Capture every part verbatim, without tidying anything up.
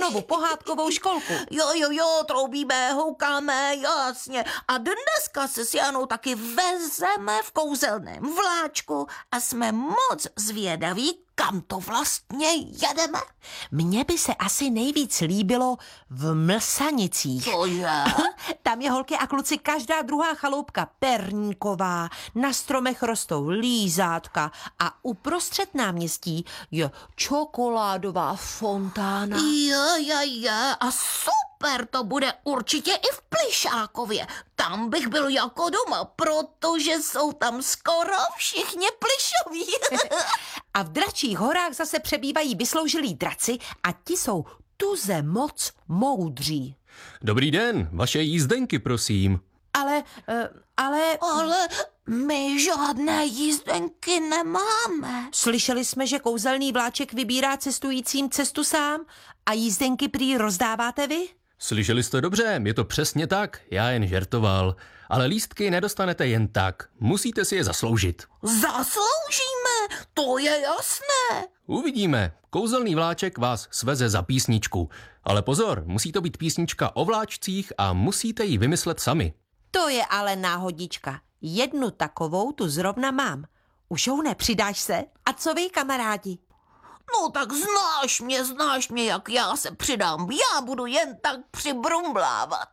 znovu pohádkovou školku. Jo, jo, jo, troubíme, houkáme, jasně. A dneska se s Janou taky vezeme v kouzelném vláčku a jsme moc zvědaví, kam to vlastně jedeme. Mně by se asi nejvíc líbilo v Mlsanicích. To je? Tam je, holky a kluci, každá druhá chaloupka perníková, na stromech rostou lízátka a uprostřed náměstí je čokoládová fontána. Jo, jo, jo, a super to bude určitě i v Plišákově. Tam bych byl jako doma, protože jsou tam skoro všichni plišoví. A v Dračích horách zase přebývají vysloužilí draci a ti jsou tuze moc moudří. Dobrý den, vaše jízdenky, prosím. Ale, eh, ale... Ale my žádné jízdenky nemáme. Slyšeli jsme, že kouzelný vláček vybírá cestujícím cestu sám a jízdenky prý rozdáváte vy? Slyšeli jste dobře, je to přesně tak, já jen žertoval. Ale lístky nedostanete jen tak, musíte si je zasloužit. Zasloužíme, to je jasné. Uvidíme, kouzelný vláček vás sveze za písničku. Ale pozor, musí to být písnička o vláčcích a musíte ji vymyslet sami. To je ale náhodička. Jednu takovou tu zrovna mám. Už ho nepřidáš se? A co vy, kamarádi? No tak znáš mě, znáš mě, jak já se přidám. Já budu jen tak přibrumblávat.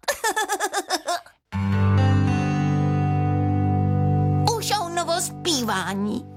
Už novo zpívání.